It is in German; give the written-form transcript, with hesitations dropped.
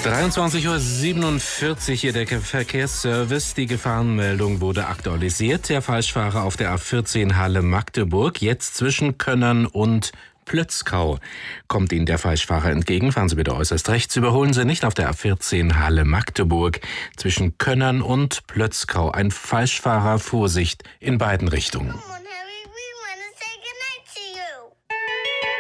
23:47 Uhr hier der Verkehrsservice. Die Gefahrenmeldung wurde aktualisiert. Der Falschfahrer auf der A14 Halle-Magdeburg, jetzt zwischen Könnern und Plötzkau. Kommt Ihnen der Falschfahrer entgegen, fahren Sie bitte äußerst rechts. Überholen Sie nicht auf der A14 Halle-Magdeburg zwischen Könnern und Plötzkau. Ein Falschfahrer, Vorsicht in beiden Richtungen.